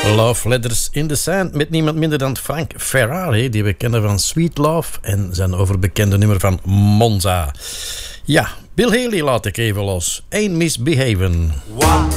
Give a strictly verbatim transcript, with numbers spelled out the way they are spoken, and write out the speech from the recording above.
Love Letters in the Sand met niemand minder dan Frank Ferrari, die we kennen van Sweet Love en zijn overbekende nummer van Monza. Ja, Bill Haley laat ik even los. Ain't Misbehavin'. Wow.